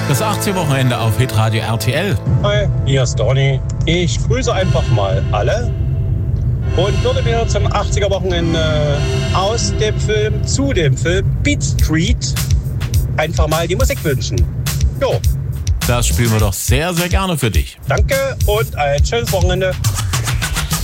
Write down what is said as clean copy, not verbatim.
Das 80er-Wochenende auf Hitradio RTL. Hi, hier ist Donny. Ich grüße einfach mal alle und würde mir zum 80er-Wochenende aus dem Film, zu dem Film Beat Street einfach mal die Musik wünschen. Jo. Das spielen wir doch sehr, sehr gerne für dich. Danke und ein schönes Wochenende.